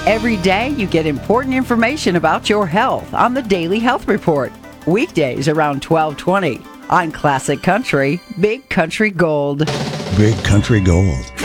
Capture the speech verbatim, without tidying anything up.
Every day you get important information about your health on the Daily Health Report. Weekdays around twelve twenty on Classic Country, Big Country Gold. Big Country Gold.